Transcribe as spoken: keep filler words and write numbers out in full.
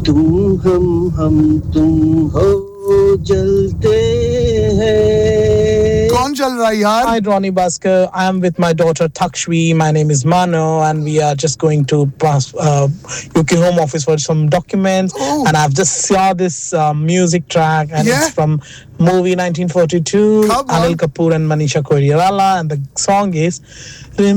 तुम हम हम तुम हो जलते हैं कौन चल रहा है यार Hi, Ronnie Basker. I am with my daughter Takshvi. My name is Mano, and we are just going to pass uh, U K Home Office for some documents. Oh. And I've just saw this uh, music track, and Yeah? it's from movie nineteen forty-two. Come on. Anil Kapoor and Manisha Koirala, and the song is